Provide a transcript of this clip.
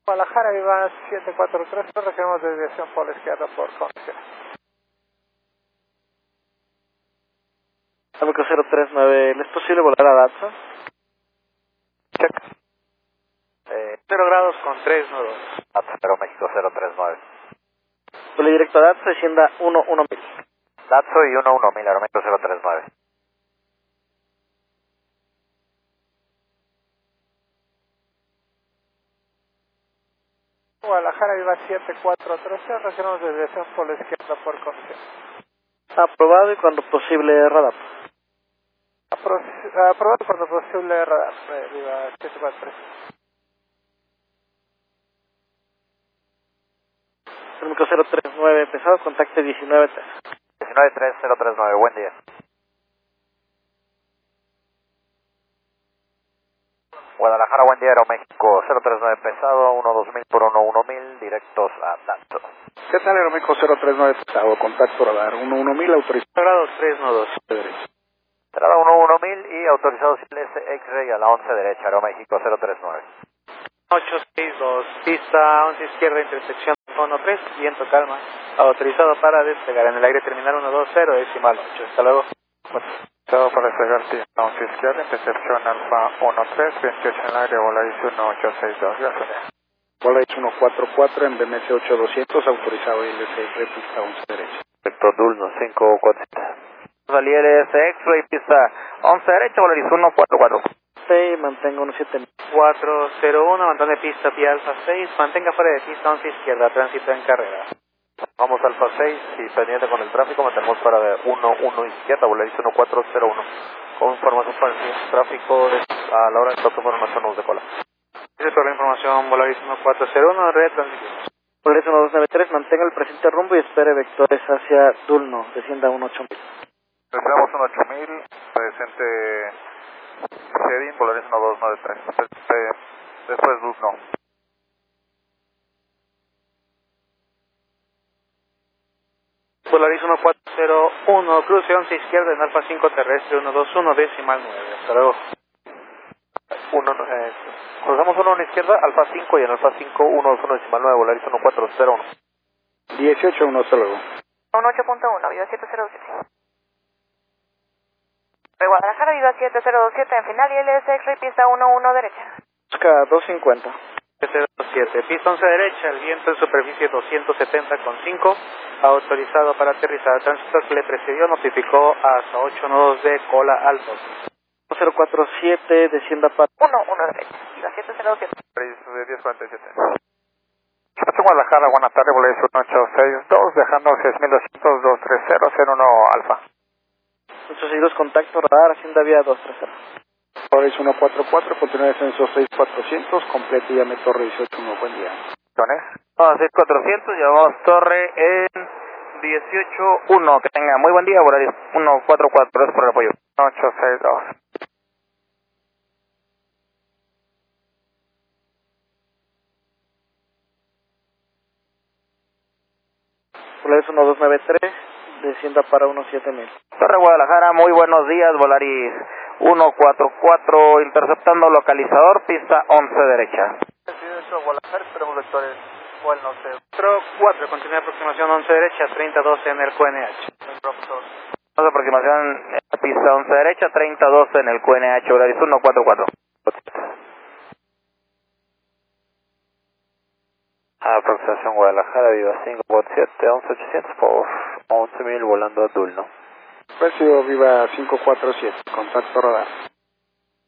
Guadalajara, Viva 743, requerimos desviación por la izquierda por condición. Aeroméxico 039, ¿es posible volar a Datsun? Check. 0 grados con 3 nudos. Aeroméxico 039. Vuelo directo a Datsun, descienda 11000. Datsun y 11000, Aeroméxico 039. Guadalajara, Viva 743, requerimos desviación por la izquierda por condición. Aprobado y cuando posible radar. Aprobado cuando posible radar, Viva 743. Aeroméxico 039, pesado, contacte 193. 193-039, buen día. Guadalajara, buen día, Aeroméxico 039 pesado, 12000 por 11000, directos a Datsun. ¿Qué tal, Aeroméxico 039 pesado? Contacto radar 11000, autorizado. Grados 3 nudos. Entrada 11000 y autorizado S X-Ray a la 11 derecha, Aeroméxico 039. 862, pista 11 izquierda, intersección 13, viento calma, autorizado para despegar en el aire terminal 120, decimal 8, hasta luego. Todo para despegar, 11 izquierda, intercepción alfa 13, 28 en el aire, Volaris 1862, gracias. Volaris 144 en BMS 8200, autorizado ILS, pista 11 derecha. Vector Dulno 547. Salier X-Ray, pista 11 derecha, Volaris 144. Sí, mantengo 17000. 401, mantén pista Pi Alfa 6, mantenga fuera de pista 11 izquierda, tránsito en carrera. Vamos Alfa 6 y pendiente con el tráfico, mantenemos fuera de 11 izquierda, Volaris 1401. Con información para el tráfico a la hora de toque información nos de cola. Dice toda la información, Volaris 1401, retransmitimos. Volaris 1293, mantenga el presente rumbo y espere vectores hacia Dulno, descienda 18000. Esperamos 18000, presente Sedin, Volaris 1293. Después Dulno. Volaris 1401, cruce 11 izquierda en Alfa 5 terrestre 121, decimal 9, hasta luego. Cruzamos 1 a la izquierda, Alfa 5 y en Alfa 5, 121 decimal 9, Volaris 1401. 18-1, hasta luego. 18.1, Viva 707. De Guadalajara, Viva 707, en final, ILS X-Ray, pista 11 derecha. Busca 250. 707, pista 11 derecha, el viento en superficie 270,5, autorizado para aterrizar. Tránsito que le precedió notificó hasta 8 nudos de cola alto. 047, descienda para 11 derecha, Viva 707. 1047. Guadalajara, buenas tardes, Volaris 1862, dejando 6200, 230, 01 Alfa. 862, contacto radar, hacienda vía 230. Volaris 144, continúa descenso 6400, complete y llame torre 181, buen día. Vamos a 6400, llevamos torre en 18-1, que tenga muy buen día, Volaris 144, gracias por el apoyo. 862. Volaris 1293, descienda para 17000. Torre Guadalajara, muy buenos días, Volaris 144, interceptando localizador, pista 11 derecha. Guadalajara, esperamos vectores o el norte. 4, continúa aproximación 11 derecha, 3012 en el QNH. Aproximación pista 11 derecha, 3012 en el QNH, Volaris 144. Aproximación Guadalajara, Viva 547, 11800 por 11000 volando a Dulno. Recibo Viva 547, contacto radar.